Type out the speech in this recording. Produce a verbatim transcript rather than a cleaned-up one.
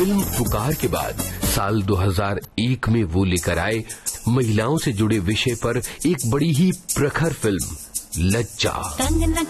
Film पुकार के बाद साल दो हज़ार एक में वो लेकर आए महिलाओं से जुड़े विषय पर एक बड़ी ही प्रखर फिल्म लज्जा।